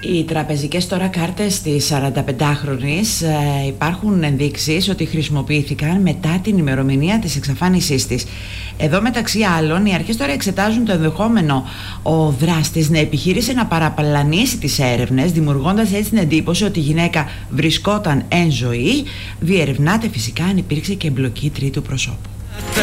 Οι τραπεζικές τώρα κάρτες της 45χρονης υπάρχουν ενδείξεις ότι χρησιμοποιήθηκαν μετά την ημερομηνία της εξαφάνισής της. Εδώ μεταξύ άλλων οι αρχές τώρα εξετάζουν το ενδεχόμενο ο δράστης να επιχείρησε να παραπλανήσει τις έρευνες, δημιουργώντας έτσι την εντύπωση ότι η γυναίκα βρισκόταν εν ζωή. Διερευνάται φυσικά αν υπήρξε και εμπλοκή τρίτου προσώπου.